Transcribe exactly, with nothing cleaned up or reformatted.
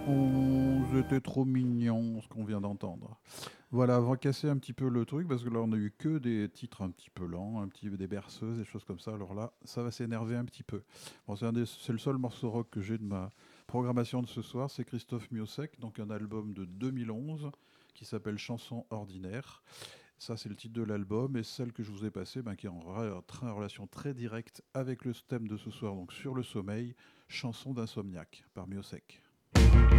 Oh, c'était trop mignon ce qu'on vient d'entendre. Voilà, on va casser un petit peu le truc parce que là on a eu que des titres un petit peu lents, un petit peu des berceuses, des choses comme ça. Alors là, ça va s'énerver un petit peu. Bon, c'est un des- c'est le seul morceau rock que j'ai de ma programmation de ce soir, c'est Christophe Miossec, donc un album de deux mille onze qui s'appelle Chanson ordinaire. Ça, c'est le titre de l'album et celle que je vous ai passée, ben, qui est en, ra- en relation très directe avec le thème de ce soir, donc sur le sommeil, Chanson d'insomniaque par Miossec.